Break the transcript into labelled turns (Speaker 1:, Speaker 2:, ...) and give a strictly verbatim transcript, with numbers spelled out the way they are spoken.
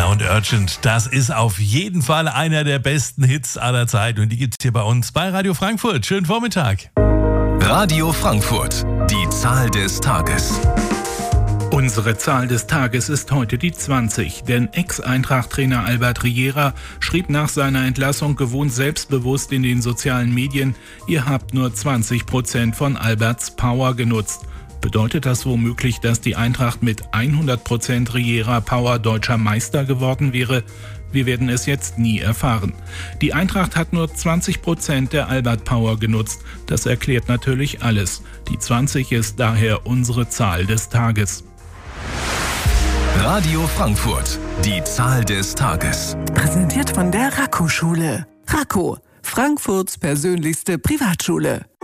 Speaker 1: Rihanna und Urgent, das ist auf jeden Fall einer der besten Hits aller Zeiten und die gibt's hier bei uns bei Radio Frankfurt. Schönen Vormittag.
Speaker 2: Radio Frankfurt, die Zahl des Tages.
Speaker 3: Unsere Zahl des Tages ist heute die zwanzig, denn Ex-Eintracht-Trainer Albert Riera schrieb nach seiner Entlassung gewohnt selbstbewusst in den sozialen Medien: Ihr habt nur zwanzig Prozent von Alberts Power genutzt. Bedeutet das womöglich, dass die Eintracht mit hundert Prozent Riera Power deutscher Meister geworden wäre? Wir werden es jetzt nie erfahren. Die Eintracht hat nur zwanzig Prozent der Albert Power genutzt. Das erklärt natürlich alles. Die zwanzig ist daher unsere Zahl des Tages.
Speaker 2: Radio Frankfurt, die Zahl des Tages.
Speaker 4: Präsentiert von der Racco-Schule. Racco, Frankfurts persönlichste Privatschule.